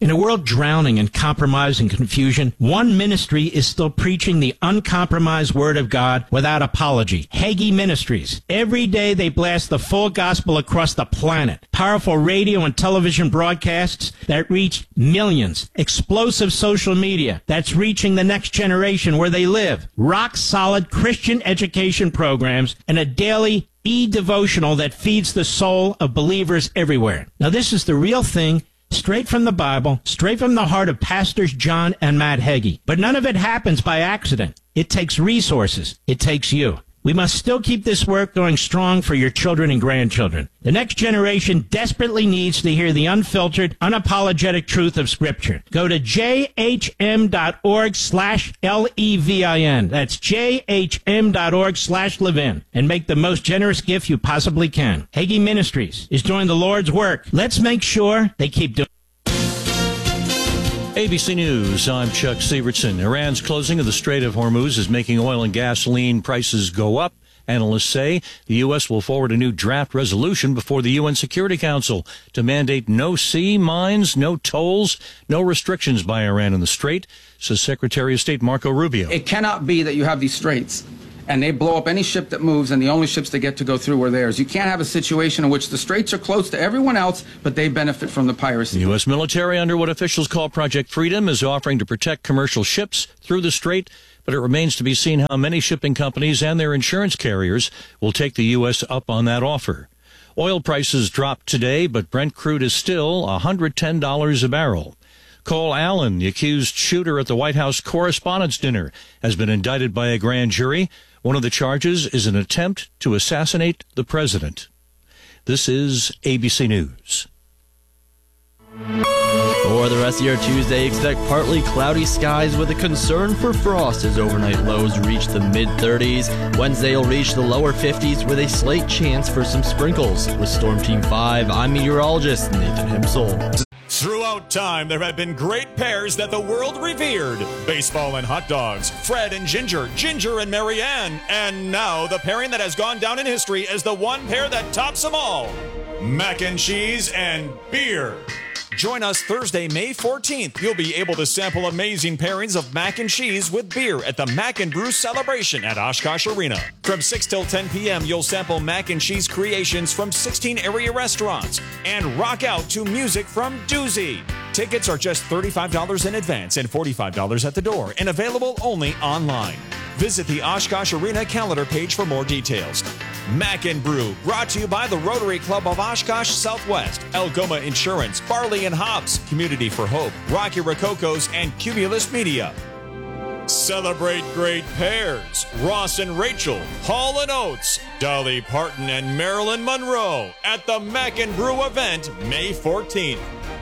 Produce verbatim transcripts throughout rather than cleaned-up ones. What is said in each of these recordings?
In a world drowning in compromise and confusion, one ministry is still preaching the uncompromised Word of God without apology. Hagee Ministries. Every day they blast the full gospel across the planet. Powerful radio and television broadcasts that reach millions. Explosive social media that's reaching the next generation where they live. Rock-solid Christian education programs and a daily e-devotional that feeds the soul of believers everywhere. Now, this is the real thing. Straight from the Bible, straight from the heart of Pastors John and Matt Hagee. But none of it happens by accident. It takes resources. It takes you. We must still keep this work going strong for your children and grandchildren. The next generation desperately needs to hear the unfiltered, unapologetic truth of Scripture. Go to jhm.org slash L-E-V-I-N. That's jhm.org slash Levin. And make the most generous gift you possibly can. Hagee Ministries is doing the Lord's work. Let's make sure they keep doing A B C News, I'm Chuck Sievertson. Iran's closing of the Strait of Hormuz is making oil and gasoline prices go up. Analysts say the U S will forward a new draft resolution before the U N Security Council to mandate no sea mines, no tolls, no restrictions by Iran in the strait, says Secretary of State Marco Rubio. It cannot be that you have these straits and they blow up any ship that moves, and the only ships that get to go through are theirs. You can't have a situation in which the straits are close to everyone else, but they benefit from the piracy. The U S military, under what officials call Project Freedom, is offering to protect commercial ships through the strait, but it remains to be seen how many shipping companies and their insurance carriers will take the U S up on that offer. Oil prices dropped today, but Brent crude is still one hundred ten dollars a barrel. Cole Allen, the accused shooter at the White House Correspondents' Dinner, has been indicted by a grand jury. One of the charges is an attempt to assassinate the president. This is A B C News. For the rest of your Tuesday, expect partly cloudy skies with a concern for frost as overnight lows reach the mid-thirties. Wednesday will reach the lower fifties with a slight chance for some sprinkles. With Storm Team five, I'm meteorologist Nathan Himsel. Throughout time, there have been great pairs that the world revered. Baseball and hot dogs, Fred and Ginger, Ginger and Marianne, and now the pairing that has gone down in history as the one pair that tops them all, mac and cheese and beer. Join us Thursday, May fourteenth. You'll be able to sample amazing pairings of mac and cheese with beer at the Mac and Brew Celebration at Oshkosh Arena. From six till ten p.m., you'll sample mac and cheese creations from sixteen area restaurants and rock out to music from Doozy. Tickets are just thirty-five dollars in advance and forty-five dollars at the door and available only online. Visit the Oshkosh Arena calendar page for more details. Mac and Brew, brought to you by the Rotary Club of Oshkosh Southwest, Algoma Insurance, Barley and Hobbs, Community for Hope, Rocky Rococos, and Cumulus Media. Celebrate great pairs. Ross and Rachel, Hall and Oates, Dolly Parton and Marilyn Monroe at the Mac and Brew event May fourteenth.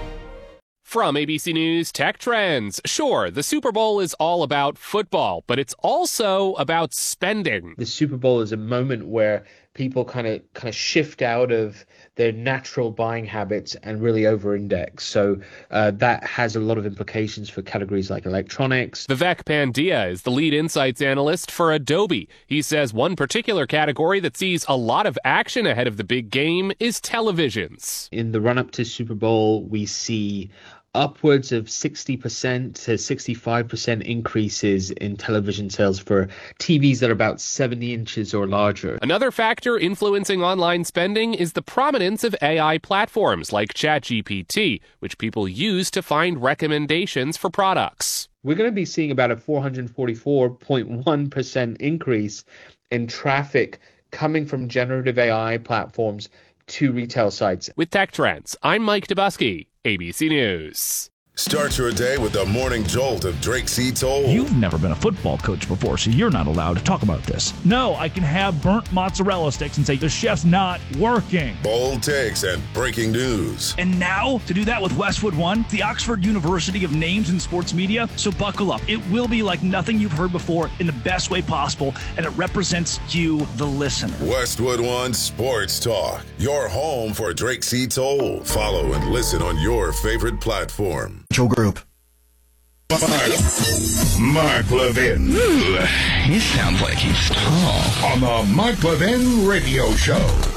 From A B C News Tech Trends. Sure, the Super Bowl is all about football, but it's also about spending. The Super Bowl is a moment where people kind of kind of shift out of their natural buying habits and really over-index. So uh, that has a lot of implications for categories like electronics. Vivek Pandya is the lead insights analyst for Adobe. He says one particular category that sees a lot of action ahead of the big game is televisions. In the run-up to Super Bowl, we see upwards of sixty percent to sixty-five percent increases in television sales for T Vs that are about seventy inches or larger. Another factor influencing online spending is the prominence of A I platforms like ChatGPT, which people use to find recommendations for products. We're going to be seeing about a four hundred forty-four point one percent increase in traffic coming from generative A I platforms to retail sites. With Tech Trends, I'm Mike Dubusky, A B C News. Start your day with the morning jolt of Drake C. Toll. You've never been a football coach before, so you're not allowed to talk about this. No, I can have burnt mozzarella sticks and say, the chef's not working. Bold takes and breaking news. And now, to do that with Westwood One, the Oxford University of Names in Sports Media. So buckle up. It will be like nothing you've heard before in the best way possible, and it represents you, the listener. Westwood One Sports Talk, your home for Drake C. Toll. Follow and listen on your favorite platform. Group. Mark, Mark Levin. Ooh, he sounds like he's tall. On the Mark Levin Radio Show.